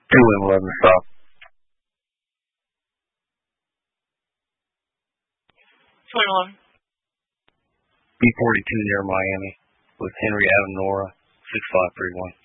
2 M11 stop. B42 near Miami with Henry Adam Nora 6531.